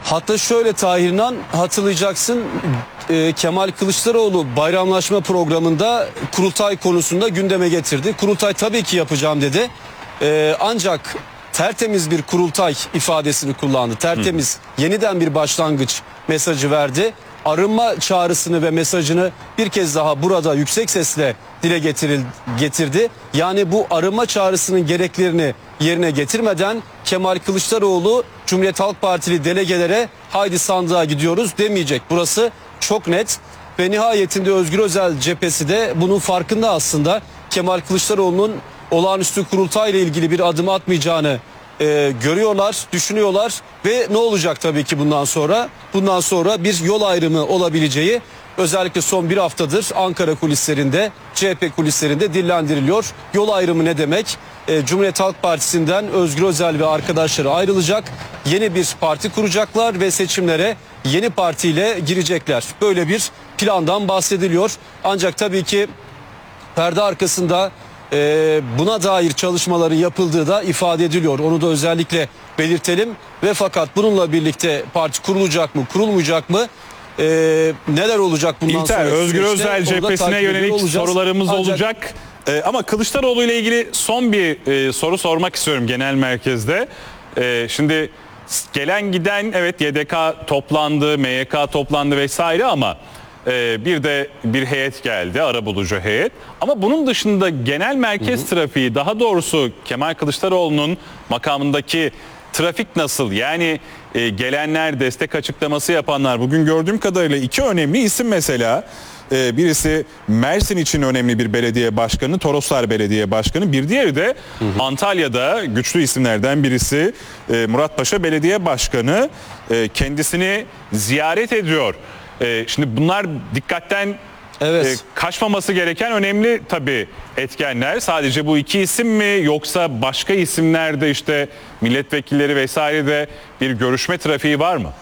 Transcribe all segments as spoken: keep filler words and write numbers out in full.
Hatta şöyle Tahir İnan, hatırlayacaksın, e, Kemal Kılıçdaroğlu bayramlaşma programında kurultay konusunda gündeme getirdi. Kurultay tabii ki yapacağım dedi. E, ancak tertemiz bir kurultay ifadesini kullandı. Tertemiz, Hı. yeniden bir başlangıç mesajı verdi. Arınma çağrısını ve mesajını bir kez daha burada yüksek sesle dile getiril, getirdi. Yani bu arınma çağrısının gereklerini yerine getirmeden Kemal Kılıçdaroğlu Cumhuriyet Halk Partili delegelere haydi sandığa gidiyoruz demeyecek. Burası çok net ve nihayetinde Özgür Özel cephesi de bunun farkında aslında. Kemal Kılıçdaroğlu'nun olağanüstü kurultay ile ilgili bir adım atmayacağını e, görüyorlar, düşünüyorlar ve ne olacak tabii ki bundan sonra? Bundan sonra bir yol ayrımı olabileceği özellikle son bir haftadır Ankara kulislerinde, C H P kulislerinde dillendiriliyor. Yol ayrımı ne demek? E, Cumhuriyet Halk Partisi'nden Özgür Özel ve arkadaşları ayrılacak. Yeni bir parti kuracaklar ve seçimlere yeni partiyle girecekler. Böyle bir plandan bahsediliyor. Ancak tabii ki perde arkasında e, buna dair çalışmaların yapıldığı da ifade ediliyor. Onu da özellikle belirtelim. Ve fakat bununla birlikte parti kurulacak mı, kurulmayacak mı? Ee, neler olacak bundan İlter, sonra? Özgür Özel cephesine yönelik sorularımız Ancak... olacak. Ee, ama Kılıçdaroğlu ile ilgili son bir e, soru sormak istiyorum genel merkezde. Ee, şimdi gelen giden, evet, Y D K toplandı, M Y K toplandı vesaire ama e, bir de bir heyet geldi, arabulucu heyet. Ama bunun dışında genel merkez hı hı. trafiği, daha doğrusu Kemal Kılıçdaroğlu'nun makamındaki trafik nasıl? Yani e, gelenler, destek açıklaması yapanlar, bugün gördüğüm kadarıyla iki önemli isim mesela. E, birisi Mersin için önemli bir belediye başkanı, Toroslar Belediye Başkanı. Bir diğeri de hı hı. Antalya'da güçlü isimlerden birisi e, Muratpaşa Belediye Başkanı. E, kendisini ziyaret ediyor. E, şimdi bunlar dikkatten Evet. E, kaçmaması gereken önemli tabii etkenler. Sadece bu iki isim mi, yoksa başka isimlerde, işte milletvekilleri vesaire de bir görüşme trafiği var mı?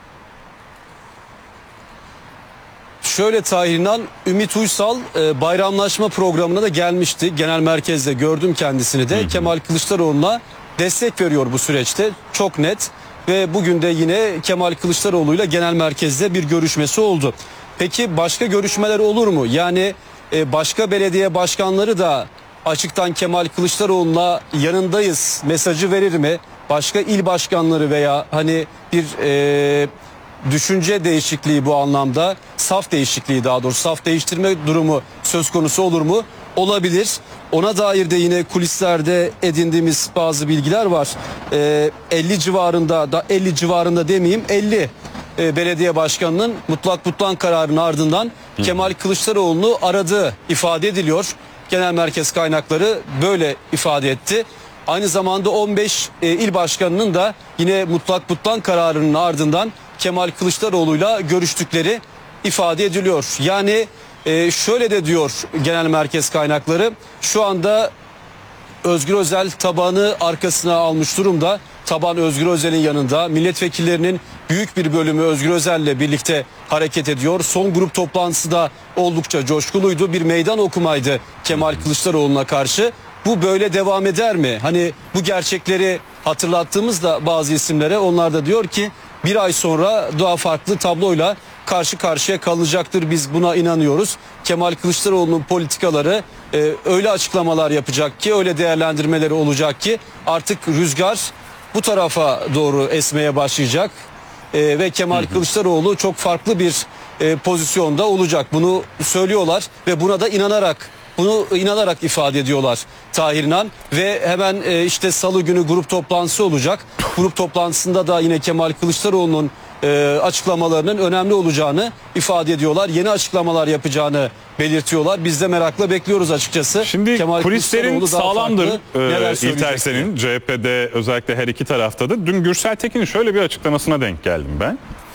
Şöyle Tahir İnan, Ümit Uysal e, bayramlaşma programına da gelmişti. Genel merkezde gördüm kendisini de. Hı hı. Kemal Kılıçdaroğlu'na destek veriyor bu süreçte. Çok net ve bugün de yine Kemal Kılıçdaroğlu'yla genel merkezde bir görüşmesi oldu. Peki başka görüşmeler olur mu? Yani e, başka belediye başkanları da açıktan Kemal Kılıçdaroğlu'na yanındayız mesajı verir mi? Başka il başkanları veya hani bir e, düşünce değişikliği, bu anlamda saf değişikliği, daha doğrusu saf değiştirme durumu söz konusu olur mu? Olabilir. Ona dair de yine kulislerde edindiğimiz bazı bilgiler var. E, elli civarında da elli civarında demeyeyim elli belediye başkanının mutlak butlan kararının ardından Hı. Kemal Kılıçdaroğlu'nu aradığı ifade ediliyor. Genel merkez kaynakları böyle ifade etti. Aynı zamanda on beş e, il başkanının da yine mutlak butlan kararının ardından Kemal Kılıçdaroğlu'yla görüştükleri ifade ediliyor. Yani e, şöyle de diyor genel merkez kaynakları, şu anda Özgür Özel tabanı arkasına almış durumda. Taban Özgür Özel'in yanında. Milletvekillerinin büyük bir bölümü Özgür Özel'le birlikte hareket ediyor. Son grup toplantısı da oldukça coşkuluydu. Bir meydan okumaydı Kemal Kılıçdaroğlu'na karşı. Bu böyle devam eder mi? Hani bu gerçekleri hatırlattığımızda bazı isimlere, onlar da diyor ki bir ay sonra daha farklı tabloyla karşı karşıya kalınacaktır. Biz buna inanıyoruz. Kemal Kılıçdaroğlu'nun politikaları e, öyle açıklamalar yapacak ki, öyle değerlendirmeleri olacak ki artık rüzgar bu tarafa doğru esmeye başlayacak. E, ve Kemal hı hı. Kılıçdaroğlu çok farklı bir e, pozisyonda olacak. Bunu söylüyorlar ve buna da inanarak Bunu inanarak ifade ediyorlar Tahir İnan. Ve hemen e, işte salı günü grup toplantısı olacak. Grup toplantısında da yine Kemal Kılıçdaroğlu'nun e, açıklamalarının önemli olacağını ifade ediyorlar. Yeni açıklamalar yapacağını belirtiyorlar. Biz de merakla bekliyoruz açıkçası. Şimdi Kemal kulislerin sağlamdır e, İlter senin. C H P'de özellikle her iki tarafta da. Dün Gürsel Tekin'in şöyle bir açıklamasına denk geldim ben.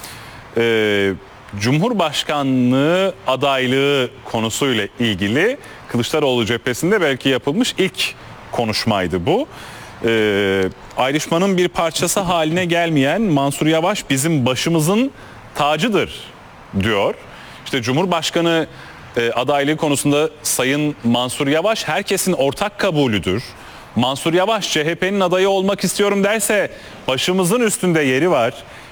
Eee... Cumhurbaşkanlığı adaylığı konusuyla ilgili Kılıçdaroğlu cephesinde belki yapılmış ilk konuşmaydı bu. Ee, ayrışmanın bir parçası haline gelmeyen Mansur Yavaş bizim başımızın tacıdır diyor. İşte Cumhurbaşkanı e, adaylığı konusunda Sayın Mansur Yavaş herkesin ortak kabulüdür. Mansur Yavaş C H P'nin adayı olmak istiyorum derse başımızın üstünde yeri var.